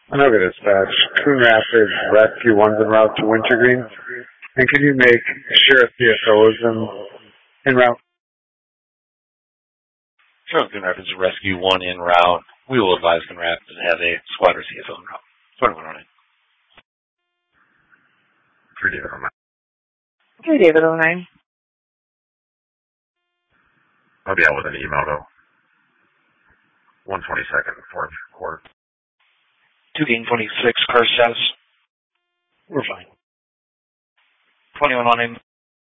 Anoga Dispatch, Coon Rapids Rescue 1's en route to Wintergreen. And can you make sure CSO is en route? Sure, Coon Rapids Rescue 1 en route. We will advise Coon Rapids to have a squad or CSO en route. 2109. 3 David 09. 3 David 09. I'll be out with an email though. 122nd, 4th Court. 2 Gain 26, car status. We're fine. 2109.